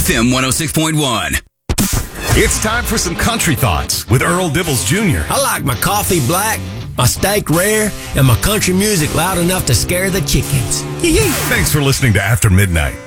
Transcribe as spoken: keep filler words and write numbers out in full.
F M one oh six point one. It's time for some country thoughts with Earl Dibbles Junior I like my coffee black, my steak rare, and my country music loud enough to scare the chickens. Thanks for listening to After Midnight.